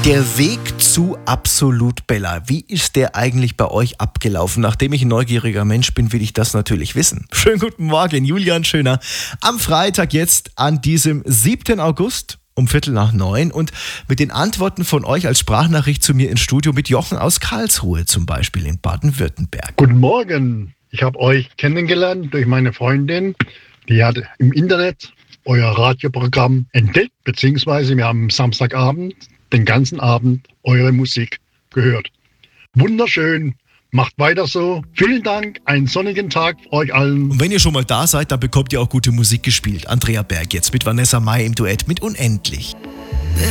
Der Weg zu Absolut Bella, wie ist der eigentlich bei euch abgelaufen? Nachdem ich ein neugieriger Mensch bin, will ich das natürlich wissen. Schönen guten Morgen, Julian Schöner. Am Freitag jetzt an diesem 7. August um 8:45 und mit den Antworten von euch als Sprachnachricht zu mir ins Studio mit Jochen aus Karlsruhe zum Beispiel in Baden-Württemberg. Guten Morgen, ich habe euch kennengelernt durch meine Freundin. Die hat im Internet euer Radioprogramm entdeckt, beziehungsweise wir haben Samstagabend den ganzen Abend eure Musik gehört. Wunderschön, macht weiter so. Vielen Dank, einen sonnigen Tag euch allen. Und wenn ihr schon mal da seid, dann bekommt ihr auch gute Musik gespielt. Andrea Berg jetzt mit Vanessa Mai im Duett mit Unendlich.